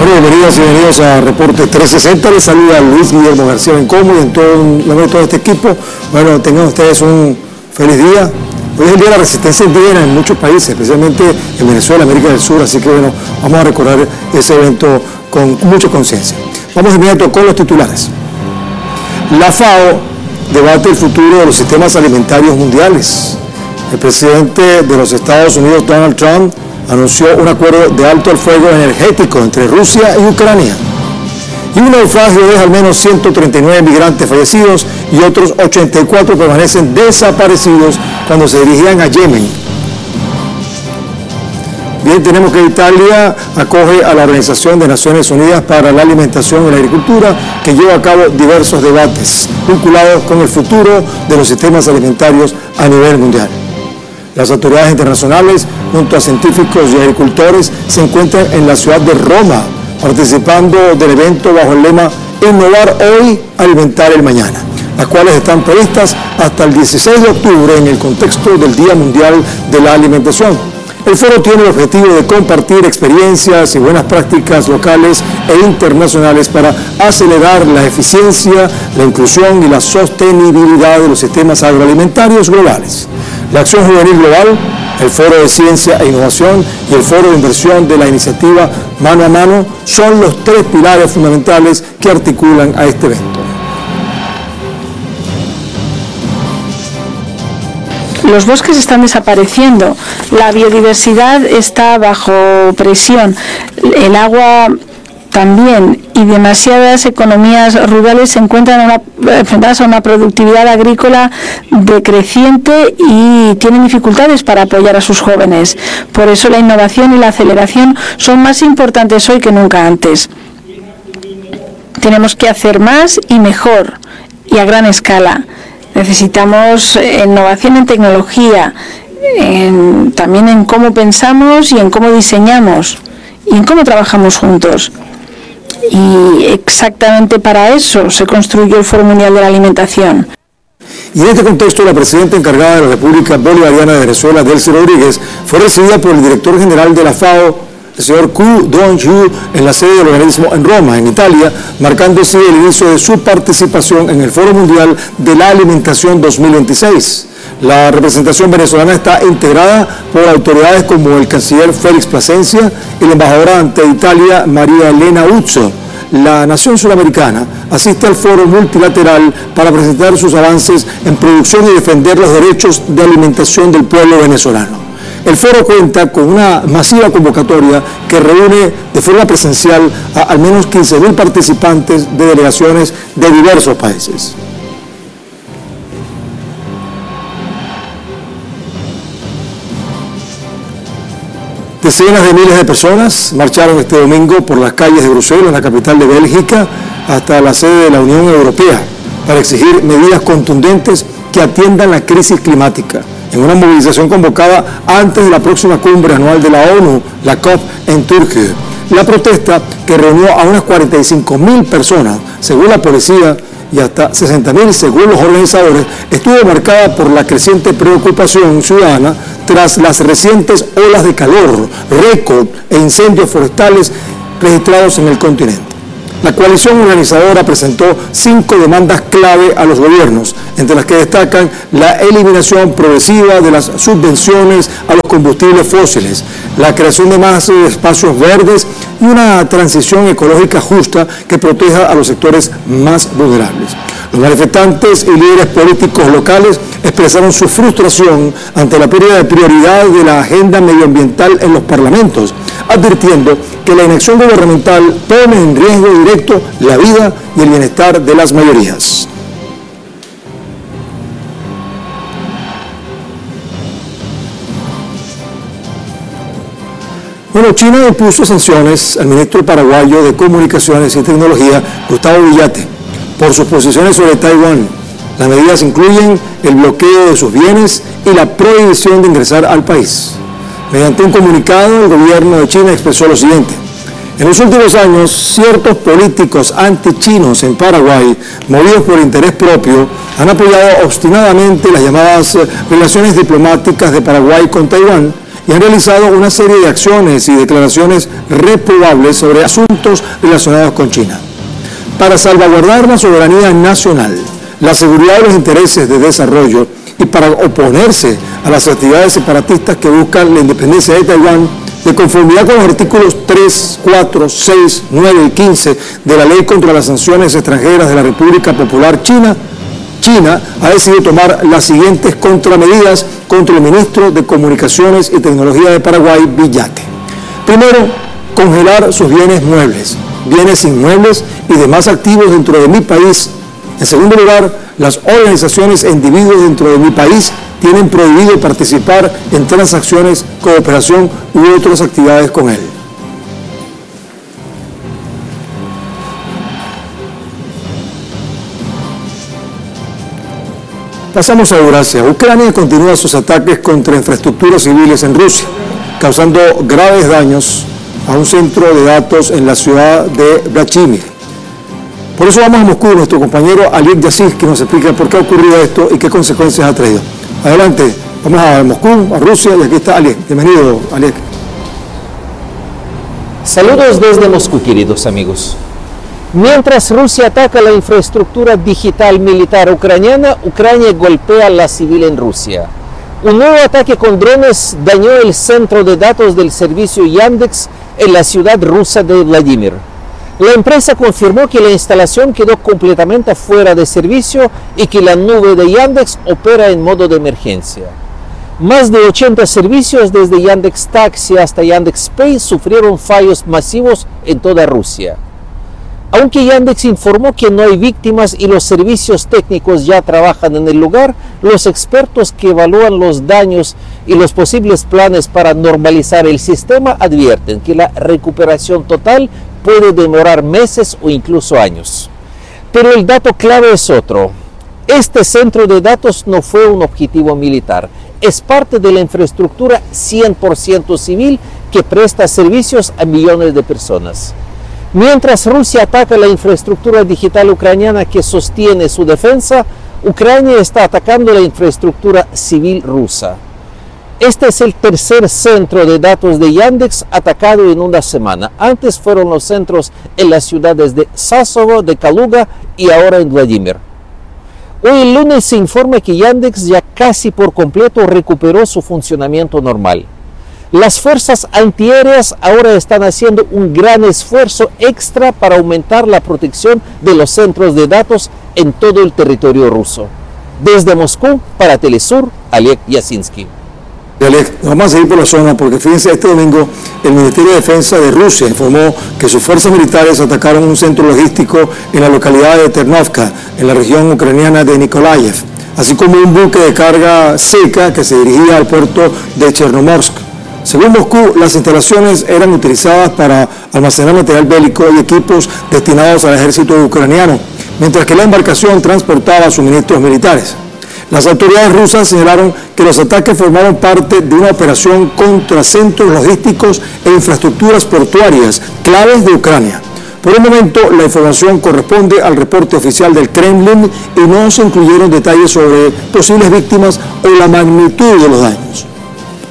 Bueno, bienvenidos y bienvenidos a Reporte 360. Les saluda Luis Guillermo García Bencomo y en todo este equipo. Bueno, tengan ustedes un feliz día. Hoy es el Día de la Resistencia Indígena en muchos países, especialmente en Venezuela, América del Sur, así que bueno, vamos a recordar ese evento con mucha conciencia. Vamos de inmediato con los titulares. La FAO debate el futuro de los sistemas alimentarios mundiales. El presidente de los Estados Unidos, Donald Trump, anunció un acuerdo de alto al fuego energético entre Rusia y Ucrania. Y un naufragio deja al menos 139 migrantes fallecidos y otros 84 permanecen desaparecidos cuando se dirigían a Yemen. Bien, tenemos que Italia acoge a la Organización de Naciones Unidas para la Alimentación y la Agricultura, que lleva a cabo diversos debates vinculados con el futuro de los sistemas alimentarios a nivel mundial. Las autoridades internacionales, junto a científicos y agricultores, se encuentran en la ciudad de Roma, participando del evento bajo el lema Innovar hoy, alimentar el mañana, las cuales están previstas hasta el 16 de octubre en el contexto del Día Mundial de la Alimentación. El foro tiene el objetivo de compartir experiencias y buenas prácticas locales e internacionales para acelerar la eficiencia, la inclusión y la sostenibilidad de los sistemas agroalimentarios globales. La Acción Juvenil Global, el Foro de Ciencia e Innovación y el Foro de Inversión de la iniciativa Mano a Mano son los tres pilares fundamentales que articulan a este evento. Los bosques están desapareciendo, la biodiversidad está bajo presión, el agua también, y demasiadas economías rurales se encuentran enfrentadas a una productividad agrícola decreciente y tienen dificultades para apoyar a sus jóvenes. Por eso la innovación y la aceleración son más importantes hoy que nunca antes. Tenemos que hacer más y mejor y a gran escala. Necesitamos innovación en tecnología, también en cómo pensamos y en cómo diseñamos y en cómo trabajamos juntos. Y exactamente para eso se construyó el Foro Mundial de la Alimentación. Y en este contexto, la presidenta encargada de la República Bolivariana de Venezuela, Delcy Rodríguez, fue recibida por el director general de la FAO, el señor Ku Dong-Yu, en la sede del organismo en Roma, en Italia, marcando así el inicio de su participación en el Foro Mundial de la Alimentación 2026. La representación venezolana está integrada por autoridades como el canciller Félix Plasencia y la embajadora ante Italia, María Elena Uzzo. La nación sudamericana asiste al foro multilateral para presentar sus avances en producción y defender los derechos de alimentación del pueblo venezolano. El foro cuenta con una masiva convocatoria que reúne de forma presencial a al menos 15.000 participantes de delegaciones de diversos países. Decenas de miles de personas marcharon este domingo por las calles de Bruselas, la capital de Bélgica, hasta la sede de la Unión Europea para exigir medidas contundentes que atiendan la crisis climática, en una movilización convocada antes de la próxima cumbre anual de la ONU, la COP, en Turquía. La protesta, que reunió a unas 45.000 personas, según la policía, y hasta 60.000 según los organizadores, estuvo marcada por la creciente preocupación ciudadana tras las recientes olas de calor, récord e incendios forestales registrados en el continente. La coalición organizadora presentó 5 demandas clave a los gobiernos, entre las que destacan la eliminación progresiva de las subvenciones a los combustibles fósiles, la creación de más espacios verdes y una transición ecológica justa que proteja a los sectores más vulnerables. Los manifestantes y líderes políticos locales expresaron su frustración ante la pérdida de prioridad de la agenda medioambiental en los parlamentos, advirtiendo que la inacción gubernamental pone en riesgo directo la vida y el bienestar de las mayorías. Bueno, China impuso sanciones al ministro paraguayo de Comunicaciones y Tecnología, Gustavo Villate, por sus posiciones sobre Taiwán. Las medidas incluyen el bloqueo de sus bienes y la prohibición de ingresar al país. Mediante un comunicado, el gobierno de China expresó lo siguiente: en los últimos años, ciertos políticos antichinos en Paraguay, movidos por interés propio, han apoyado obstinadamente las llamadas relaciones diplomáticas de Paraguay con Taiwán y han realizado una serie de acciones y declaraciones reprobables sobre asuntos relacionados con China. Para salvaguardar la soberanía nacional, la seguridad de los intereses de desarrollo y para oponerse a las actividades separatistas que buscan la independencia de Taiwán, de conformidad con los artículos 3, 4, 6, 9 y 15 de la Ley contra las Sanciones Extranjeras de la República Popular China, China ha decidido tomar las siguientes contramedidas contra el ministro de Comunicaciones y Tecnología de Paraguay, Villate. Primero, congelar sus bienes muebles, bienes inmuebles y demás activos dentro de mi país. En segundo lugar, las organizaciones e individuos dentro de mi país tienen prohibido participar en transacciones, cooperación u otras actividades con él. Pasamos a Eurasia. Ucrania continúa sus ataques contra infraestructuras civiles en Rusia, causando graves daños a un centro de datos en la ciudad de Vladimir. Por eso vamos a Moscú, nuestro compañero Aliek Yasinski nos explica por qué ha ocurrido esto y qué consecuencias ha traído. Adelante, vamos a Moscú, a Rusia, y aquí está Aliek. Bienvenido, Aliek. Saludos desde Moscú, queridos amigos. Mientras Rusia ataca la infraestructura digital militar ucraniana, Ucrania golpea a la civil en Rusia. Un nuevo ataque con drones dañó el centro de datos del servicio Yandex en la ciudad rusa de Vladimir. La empresa confirmó que la instalación quedó completamente fuera de servicio y que la nube de Yandex opera en modo de emergencia. Más de 80 servicios desde Yandex Taxi hasta Yandex Pay sufrieron fallos masivos en toda Rusia. Aunque Yandex informó que no hay víctimas y los servicios técnicos ya trabajan en el lugar, los expertos que evalúan los daños y los posibles planes para normalizar el sistema advierten que la recuperación total puede demorar meses o incluso años. Pero el dato clave es otro. Este centro de datos no fue un objetivo militar, es parte de la infraestructura 100% civil que presta servicios a millones de personas. Mientras Rusia ataca la infraestructura digital ucraniana que sostiene su defensa, Ucrania está atacando la infraestructura civil rusa. Este es el tercer centro de datos de Yandex atacado en una semana. Antes fueron los centros en las ciudades de Sasovo, de Kaluga y ahora en Vladimir. Hoy el lunes se informa que Yandex ya casi por completo recuperó su funcionamiento normal. Las fuerzas antiaéreas ahora están haciendo un gran esfuerzo extra para aumentar la protección de los centros de datos en todo el territorio ruso. Desde Moscú, para Telesur, Aliek Yasinski. Aliek, vamos a seguir por la zona porque fíjense, este domingo el Ministerio de Defensa de Rusia informó que sus fuerzas militares atacaron un centro logístico en la localidad de Ternovka, en la región ucraniana de Nikolaev, así como un buque de carga seca que se dirigía al puerto de Chernomorsk. Según Moscú, las instalaciones eran utilizadas para almacenar material bélico y equipos destinados al ejército ucraniano, mientras que la embarcación transportaba suministros militares. Las autoridades rusas señalaron que los ataques formaron parte de una operación contra centros logísticos e infraestructuras portuarias claves de Ucrania. Por el momento, la información corresponde al reporte oficial del Kremlin y no se incluyeron detalles sobre posibles víctimas o la magnitud de los daños.